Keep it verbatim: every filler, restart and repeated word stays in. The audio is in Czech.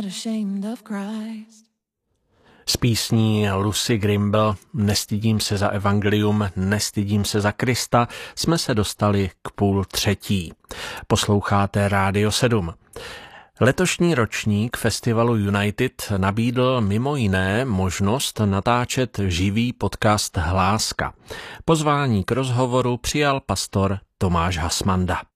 S písní Lucy Grimble Nestydím se za evangelium, nestydím se za Krista jsme se dostali k půl třetí. Posloucháte Rádio sedm. Letošní ročník festivalu United nabídl mimo jiné možnost natáčet živý podcast Hláska. Pozvání k rozhovoru přijal pastor Tomáš Hasmanda.